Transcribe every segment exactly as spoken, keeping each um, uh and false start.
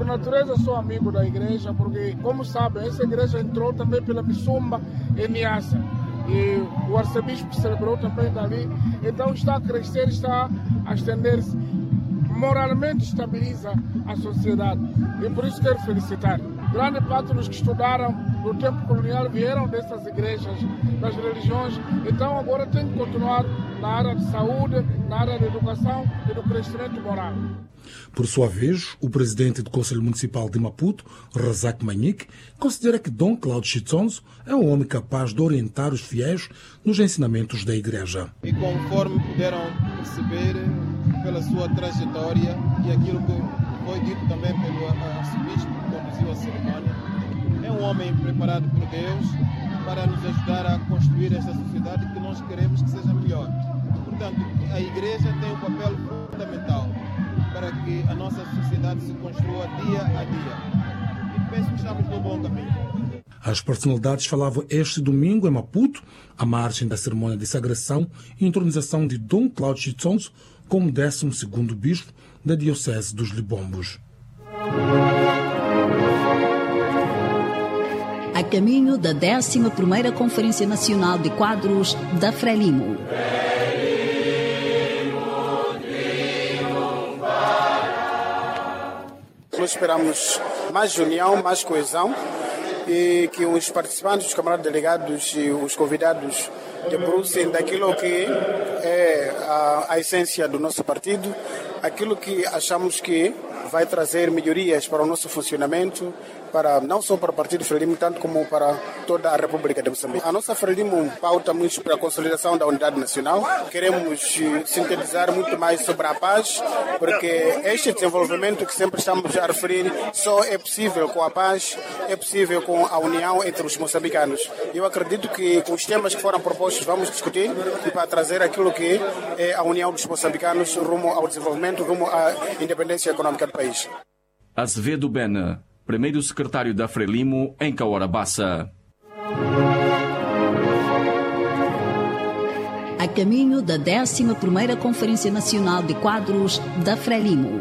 natureza sou amigo da igreja, porque, como sabem, essa igreja entrou também pela Bissumba e Niassa. E o arcebispo celebrou também dali. Então está a crescer, está a estender-se. Moralmente estabiliza a sociedade. E por isso quero felicitar. Grande parte dos que estudaram no tempo colonial vieram dessas igrejas, das religiões. Então agora tem que continuar na área de saúde, na área de educação e do crescimento moral. Por sua vez, o presidente do Conselho Municipal de Maputo, Razak Manique, considera que Dom Cláudio Chitsonzo é um homem capaz de orientar os fiéis nos ensinamentos da Igreja. E conforme puderam perceber pela sua trajetória e aquilo que foi dito também pelo arcebispo que conduziu a cerimônia, é um homem preparado por Deus para nos ajudar a construir esta sociedade que nós queremos que seja melhor. Portanto, a Igreja tem um papel fundamental para que a nossa sociedade se construa dia a dia. E penso que estamos no bom caminho. As personalidades falavam este domingo em Maputo, à margem da cerimônia de sagração e entronização de Dom Cláudio Chitsonzo como décimo segundo bispo da Diocese dos Libombos. A caminho da décima primeira Conferência Nacional de Quadros da Frelimo. Nós esperamos mais união, mais coesão e que os participantes, os camaradas delegados e os convidados debrucem daquilo que é a, a essência do nosso partido, aquilo que achamos que vai trazer melhorias para o nosso funcionamento, para, não só para o Partido Frelimo, tanto como para toda a República de Moçambique. A nossa Frelimo pauta muito para a consolidação da unidade nacional. Queremos sintetizar muito mais sobre a paz, porque este desenvolvimento que sempre estamos a referir só é possível com a paz, é possível com a união entre os moçambicanos. Eu acredito que com os temas que foram propostos vamos discutir e para trazer aquilo que é a união dos moçambicanos rumo ao desenvolvimento, rumo à independência econômica do país. Azevedo Bena, primeiro secretário da Frelimo em Cahora Bassa. A caminho da décima primeira Conferência Nacional de Quadros da Frelimo.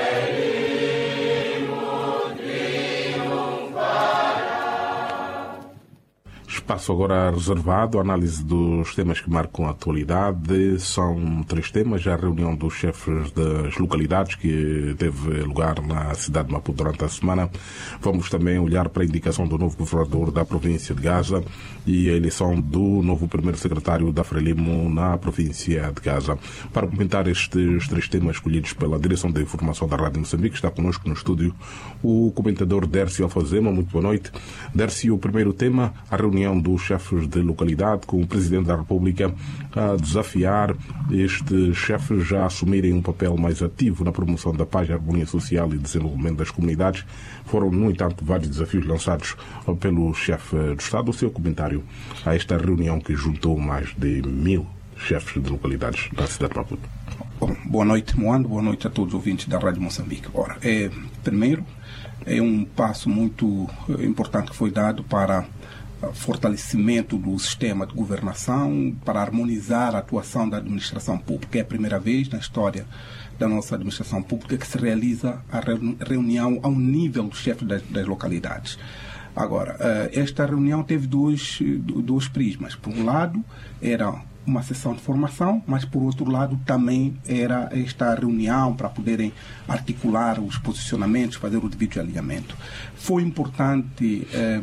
Espaço agora reservado à análise dos temas que marcam a atualidade. São três temas. A reunião dos chefes das localidades que teve lugar na cidade de Maputo durante a semana. Vamos também olhar para a indicação do novo governador da província de Gaza e a eleição do novo primeiro secretário da Frelimo na província de Gaza. Para comentar estes três temas escolhidos pela Direção da Informação da Rádio Moçambique, está connosco no estúdio o comentador Dércio Alfazema. Muito boa noite. Dércio, o primeiro tema, a reunião dos chefes de localidade com o Presidente da República a desafiar estes chefes a assumirem um papel mais ativo na promoção da paz, harmonia social e desenvolvimento das comunidades. Foram, no entanto, vários desafios lançados pelo chefe do Estado. O seu comentário a esta reunião que juntou mais de mil chefes de localidades da cidade de Maputo. Bom, boa noite, Moando. Boa noite a todos os ouvintes da Rádio Moçambique. Ora, é, primeiro, é um passo muito importante que foi dado para fortalecimento do sistema de governação, para harmonizar a atuação da administração pública. É a primeira vez na história da nossa administração pública que se realiza a reunião ao nível dos chefes das, das localidades. Agora, esta reunião teve dois, dois prismas. Por um lado, era uma sessão de formação, mas por outro lado também era esta reunião para poderem articular os posicionamentos, fazer o devido alinhamento. Foi importante eh,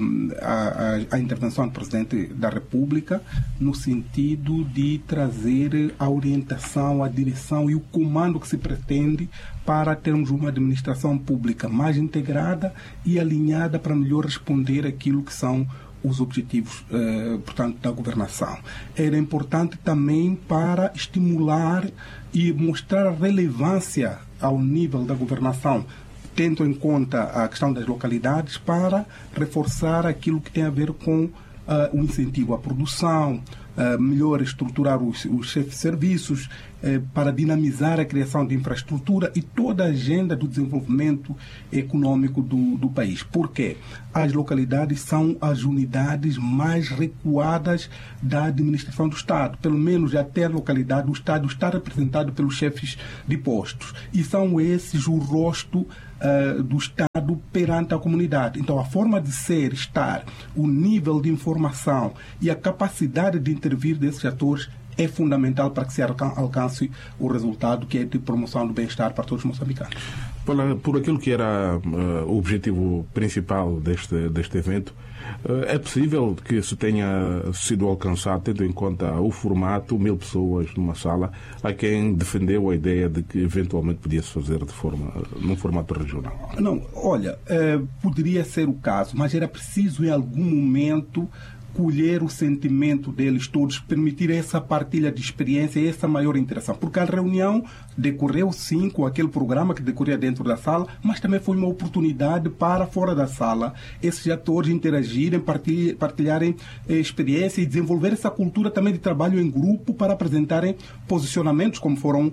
a, a intervenção do Presidente da República no sentido de trazer a orientação, a direção e o comando que se pretende para termos uma administração pública mais integrada e alinhada para melhor responder àquilo que são os objetivos, eh, portanto, da governação. Era importante também para estimular e mostrar a relevância ao nível da governação, tendo em conta a questão das localidades, para reforçar aquilo que tem a ver com uh, o incentivo à produção, uh, melhor estruturar os, os chefes de serviços, uh, para dinamizar a criação de infraestrutura e toda a agenda do desenvolvimento econômico do, do país. Porque as localidades são as unidades mais recuadas da administração do Estado. Pelo menos até a localidade, o Estado está representado pelos chefes de postos. E são esses o rosto uh, do Estado perante a comunidade. Então, a forma de ser, estar, o nível de informação e a capacidade de intervir desses atores é fundamental para que se alcance o resultado que é de promoção do bem-estar para todos os moçambicanos. Por, por aquilo que era uh, o objetivo principal deste, deste evento, uh, é possível que se tenha sido alcançado, tendo em conta o formato, mil pessoas numa sala, a quem defendeu a ideia de que eventualmente podia-se fazer de forma, num formato regional? Não, olha, uh, poderia ser o caso, mas era preciso em algum momento colher o sentimento deles todos, permitir essa partilha de experiência, essa maior interação. Porque a reunião decorreu sim com aquele programa que decorria dentro da sala, mas também foi uma oportunidade para fora da sala esses atores interagirem, partilharem, partilharem eh, experiência e desenvolver essa cultura também de trabalho em grupo para apresentarem posicionamentos como foram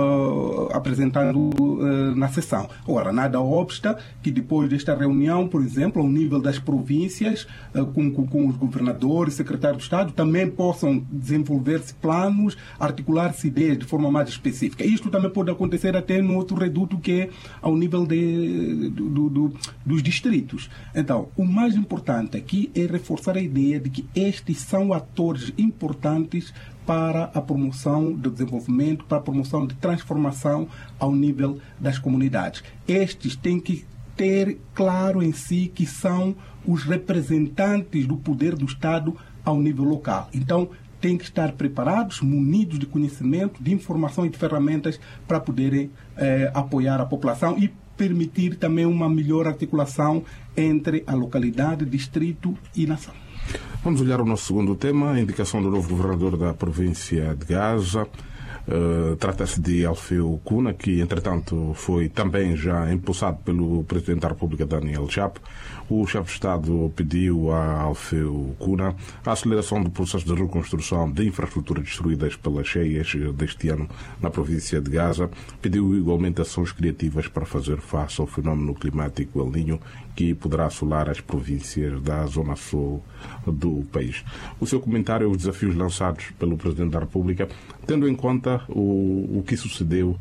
uh, apresentados uh, na sessão. Ora, nada obsta que depois desta reunião, por exemplo, ao nível das províncias, uh, com, com, com os governadores, secretários de Estado, também possam desenvolver-se planos, articular-se ideias de forma mais específica. Isto também pode acontecer até no outro reduto que é ao nível de, do, do, dos distritos. Então, o mais importante aqui é reforçar a ideia de que estes são atores importantes para a promoção do desenvolvimento, para a promoção de transformação ao nível das comunidades. Estes têm que ter claro em si que são os representantes do poder do Estado ao nível local. Então, têm que estar preparados, munidos de conhecimento, de informação e de ferramentas para poderem eh, apoiar a população e permitir também uma melhor articulação entre a localidade, distrito e nação. Vamos olhar o nosso segundo tema, a indicação do novo governador da província de Gaza. Uh, Trata-se de Alfeu Cuna, que entretanto foi também já impulsado pelo Presidente da República, Daniel Chapo. O chefe de Estado pediu a Alfeu Cuna a aceleração do processo de reconstrução de infraestruturas destruídas pelas cheias deste ano na província de Gaza. Pediu igualmente ações criativas para fazer face ao fenómeno climático El Niño, que poderá assolar as províncias da zona sul do país. O seu comentário aos desafios lançados pelo Presidente da República, tendo em conta o, o que sucedeu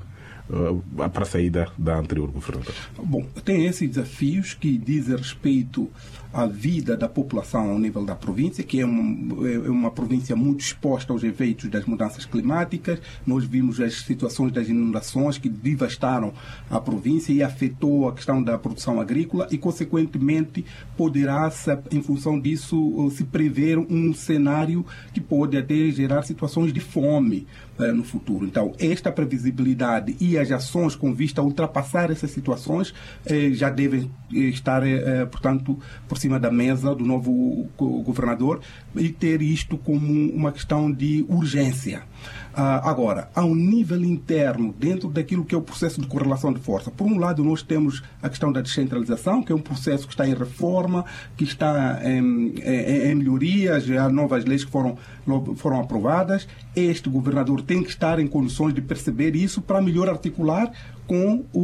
uh, para a saída da anterior governadora. Bom, tem esses desafios que dizem respeito à vida da população ao nível da província, que é uma, é uma província muito exposta aos efeitos das mudanças climáticas. Nós vimos as situações das inundações que devastaram a província e afetou a questão da produção agrícola e, consequentemente, poderá, em função disso, se prever um cenário que pode até gerar situações de fome eh, no futuro. Então, esta previsibilidade e as ações com vista a ultrapassar essas situações eh, já devem estar, eh, portanto, por cima da mesa do novo governador e ter isto como uma questão de urgência. Uh, agora, ao nível interno, dentro daquilo que é o processo de correlação de força, por um lado nós temos a questão da descentralização, que é um processo que está em reforma, que está em, em, em melhorias, há novas leis que foram, foram aprovadas. Este governador tem que estar em condições de perceber isso para melhor articular com o,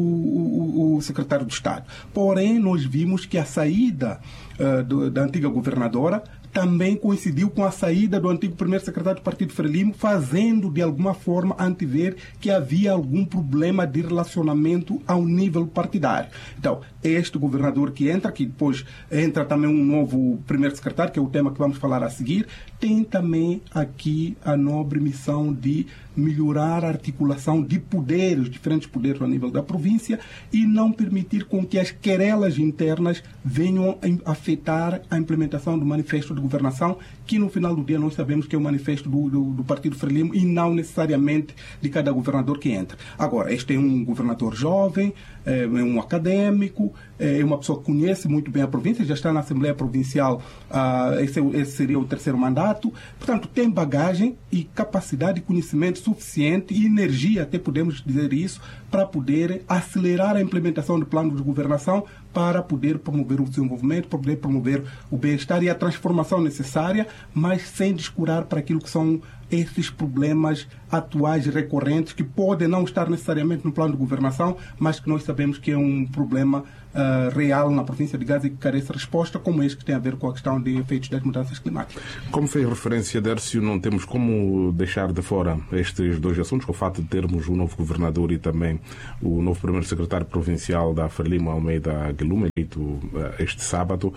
o, o secretário de Estado. Porém, nós vimos que a saída uh, do, da antiga governadora também coincidiu com a saída do antigo primeiro secretário do Partido Frelimo, fazendo, de alguma forma, antever que havia algum problema de relacionamento ao nível partidário. Então, este governador que entra, que depois entra também um novo primeiro secretário, que é o tema que vamos falar a seguir, tem também aqui a nobre missão de melhorar a articulação de poderes, diferentes poderes ao nível da província, e não permitir com que as querelas internas venham a afetar a implementação do manifesto de governação, que no final do dia nós sabemos que é o manifesto do, do, do Partido Frelimo e não necessariamente de cada governador que entra. Agora, este é um governador jovem, é um acadêmico, é uma pessoa que conhece muito bem a província, já está na Assembleia Provincial, uh, esse, esse seria o terceiro mandato, portanto tem bagagem e capacidade e conhecimento suficiente e energia, até podemos dizer isso, para poder acelerar a implementação do plano de governação, para poder promover o desenvolvimento, para poder promover o bem-estar e a transformação necessária, mas sem descurar para aquilo que são esses problemas atuais e recorrentes que podem não estar necessariamente no plano de governação, mas que nós sabemos que é um problema uh, real na província de Gaza e que carece de resposta, como este que tem a ver com a questão de efeitos das mudanças climáticas. Como fez referência, Dércio, não temos como deixar de fora estes dois assuntos, com o fato de termos o novo governador e também o novo primeiro secretário provincial da Frelimo, Almeida Guilherme, este sábado.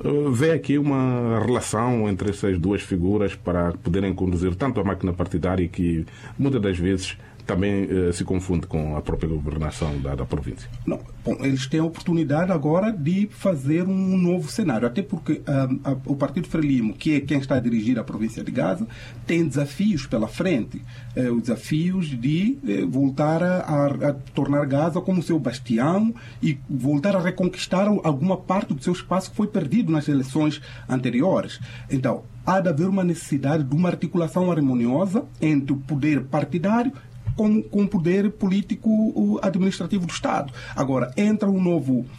Vê aqui uma relação entre essas duas figuras para poderem conduzir tanto a máquina partidária que muitas das vezes também eh, se confunde com a própria governação da, da província. Não, bom, eles têm a oportunidade agora de fazer um novo cenário, até porque um, a, o Partido Frelimo, que é quem está a dirigir a província de Gaza, tem desafios pela frente, eh, os desafios de eh, voltar a, a, a tornar Gaza como seu bastião e voltar a reconquistar alguma parte do seu espaço que foi perdido nas eleições anteriores. Então, há de haver uma necessidade de uma articulação harmoniosa entre o poder partidário com, com o poder político administrativo do Estado. Agora, entra um novo uh,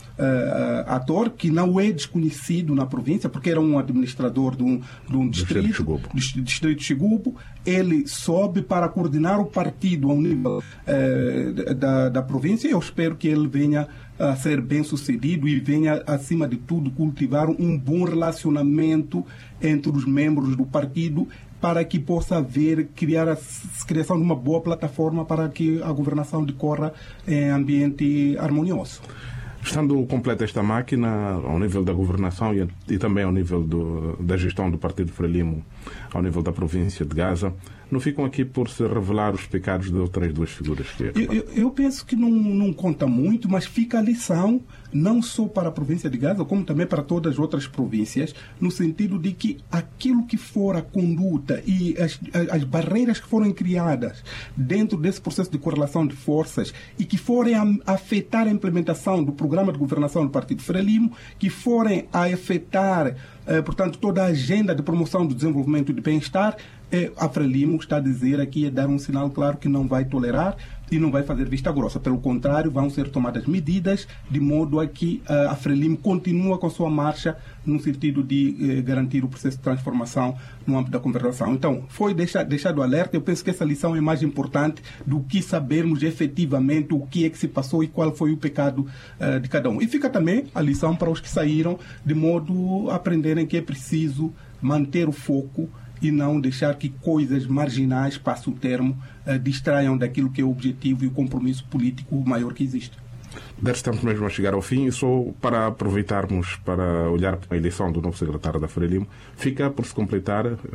ator que não é desconhecido na província, porque era um administrador de um, de um distrito, distrito, distrito de Chigubo. Ele sobe para coordenar o partido ao nível uh, da, da província e eu espero que ele venha a ser bem sucedido e venha, acima de tudo, cultivar um bom relacionamento entre os membros do partido para que possa haver, criar a criação de uma boa plataforma para que a governação decorra em ambiente harmonioso. Estando completa esta máquina, ao nível da governação e, e também ao nível do, da gestão do Partido Frelimo, ao nível da província de Gaza, não ficam aqui por se revelar os pecados de outras duas figuras? Que é... eu, eu, eu penso que não, não conta muito, mas fica a lição não só para a província de Gaza, como também para todas as outras províncias, no sentido de que aquilo que for a conduta e as, as barreiras que forem criadas dentro desse processo de correlação de forças e que forem a, a afetar a implementação do programa de governação do Partido Frelimo, que forem a afetar, eh, portanto, toda a agenda de promoção do desenvolvimento e do bem-estar, eh, a Frelimo está a dizer aqui, é dar um sinal claro que não vai tolerar e não vai fazer vista grossa. Pelo contrário, vão ser tomadas medidas de modo a que uh, a Frelimo continua com a sua marcha no sentido de eh, garantir o processo de transformação no âmbito da governação. Então, foi deixar, deixado alerta. Eu penso que essa lição é mais importante do que sabermos efetivamente o que é que se passou e qual foi o pecado uh, de cada um. E fica também a lição para os que saíram, de modo a aprenderem que é preciso manter o foco e não deixar que coisas marginais, passo o termo, uh, distraiam daquilo que é o objetivo e o compromisso político maior que existe. Estamos mesmo a chegar ao fim e só para aproveitarmos para olhar para a eleição do novo secretário da Frelimo, fica por se completar uh,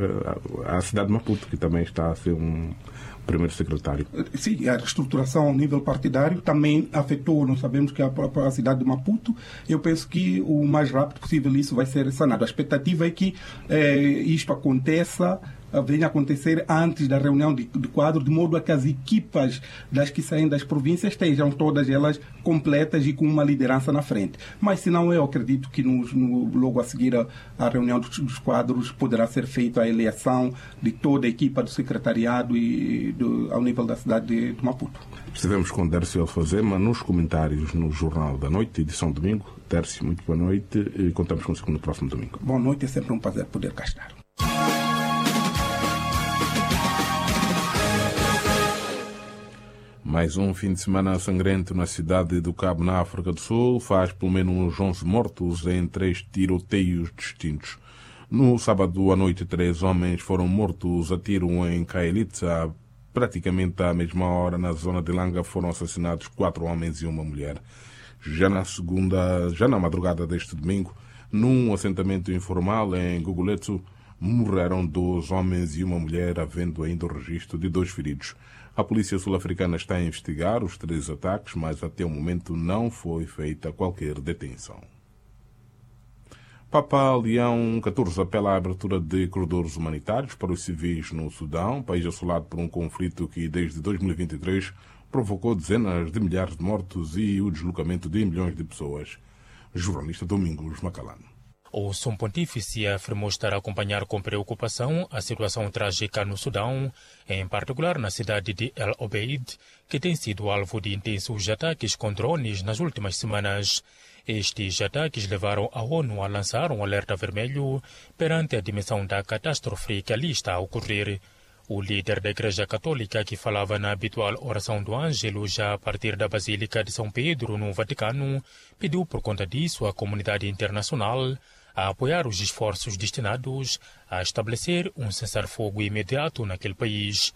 a cidade de Maputo, que também está a ser um primeiro secretário. Sim, a reestruturação ao nível partidário também afetou, nós sabemos que a, a cidade de Maputo, eu penso que o mais rápido possível isso vai ser sanado. A expectativa é que eh, isto aconteça, venha a acontecer antes da reunião de, de quadro, de modo a que as equipas das que saem das províncias estejam todas elas completas e com uma liderança na frente. Mas, se não, eu acredito que no, no, logo a seguir a, a reunião dos, dos quadros poderá ser feita a eleição de toda a equipa do secretariado e do, ao nível da cidade de, de Maputo. Estivemos com Dércio Alfazema nos comentários no Jornal da Noite, edição domingo. Dércio, muito boa noite e contamos consigo no próximo domingo. Boa noite, é sempre um prazer poder cá estar. Mais um fim de semana sangrento na cidade do Cabo, na África do Sul, faz pelo menos onze mortos em três tiroteios distintos. No sábado à noite, três homens foram mortos a tiro em Kaelitsa. Praticamente à mesma hora, na zona de Langa, foram assassinados quatro homens e uma mulher. Já na segunda, já na madrugada deste domingo, num assentamento informal em Guguletsu, morreram dois homens e uma mulher, havendo ainda o registro de dois feridos. A polícia sul-africana está a investigar os três ataques, mas até o momento não foi feita qualquer detenção. Papa Leão catorze apela à abertura de corredores humanitários para os civis no Sudão, país assolado por um conflito que desde dois mil e vinte e três provocou dezenas de milhares de mortos e o deslocamento de milhões de pessoas. Jornalista Domingos Macalano. O Sumo Pontífice afirmou estar a acompanhar com preocupação a situação trágica no Sudão, em particular na cidade de El Obeid, que tem sido alvo de intensos ataques com drones nas últimas semanas. Estes ataques levaram a ONU a lançar um alerta vermelho perante a dimensão da catástrofe que ali está a ocorrer. O líder da Igreja Católica, que falava na habitual oração do Ângelo já a partir da Basílica de São Pedro, no Vaticano, pediu por conta disso à comunidade internacional a apoiar os esforços destinados a estabelecer um cessar-fogo imediato naquele país.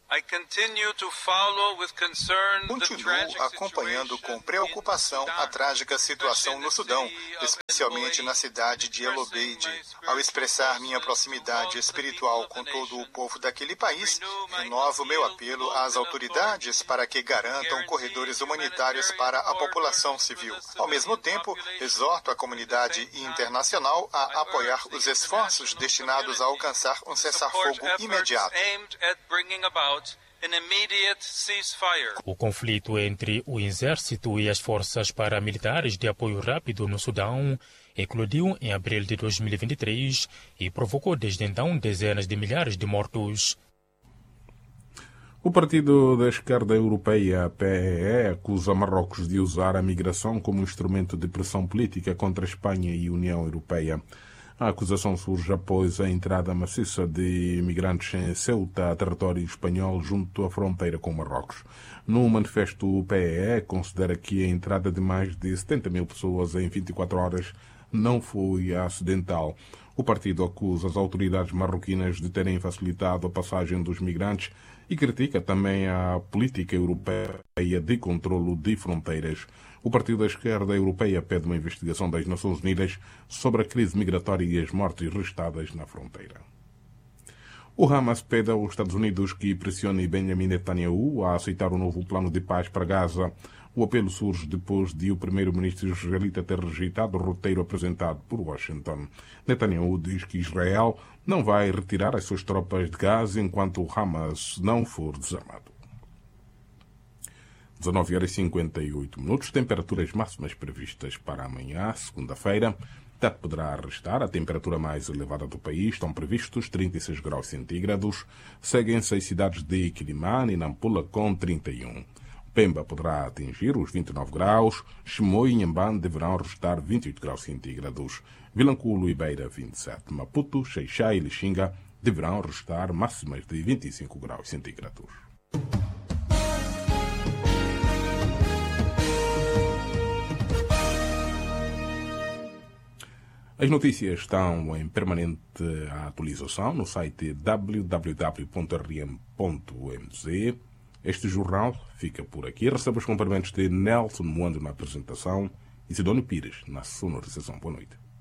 Continuo acompanhando com preocupação a trágica situação no Sudão, especialmente na cidade de El Obeid. Ao expressar minha proximidade espiritual com todo o povo daquele país, renovo meu apelo às autoridades para que garantam corredores humanitários para a população civil. Ao mesmo tempo, exorto a comunidade internacional a apoiar os esforços destinados a alcançar um cessar-fogo imediato. O conflito entre o exército e as forças paramilitares de apoio rápido no Sudão eclodiu em abril de dois mil e vinte e três e provocou desde então dezenas de milhares de mortos. O Partido da Esquerda Europeia, P E E, acusa Marrocos de usar a migração como instrumento de pressão política contra a Espanha e a União Europeia. A acusação surge após a entrada maciça de imigrantes em Ceuta, território espanhol, junto à fronteira com Marrocos. No manifesto, o P E E considera que a entrada de mais de setenta mil pessoas em vinte e quatro horas não foi acidental. O partido acusa as autoridades marroquinas de terem facilitado a passagem dos migrantes e critica também a política europeia de controlo de fronteiras. O Partido da Esquerda Europeia pede uma investigação das Nações Unidas sobre a crise migratória e as mortes registradas na fronteira. O Hamas pede aos Estados Unidos que pressione Benjamin Netanyahu a aceitar o novo plano de paz para Gaza. O apelo surge depois de o primeiro-ministro israelita ter rejeitado o roteiro apresentado por Washington. Netanyahu diz que Israel não vai retirar as suas tropas de Gaza enquanto o Hamas não for desarmado. dezanove horas e cinquenta e oito minutos, temperaturas máximas previstas para amanhã, segunda-feira. Tete poderá restar, a temperatura mais elevada do país, estão previstos trinta e seis graus centígrados. Seguem-se as cidades de Quilimane e Nampula com trinta e um. Pemba poderá atingir os vinte e nove graus, Chimoio e Inhambane deverão restar vinte e oito graus centígrados. Vilanculo e Beira vinte e sete, Maputo, Xai-Xai e Lixinga deverão restar máximas de vinte e cinco graus centígrados. As notícias estão em permanente atualização no site w w w ponto r m ponto m z. Este jornal fica por aqui. Recebe os cumprimentos de Nelson Moando na apresentação e Sidónio Pires na sonorização. Boa noite.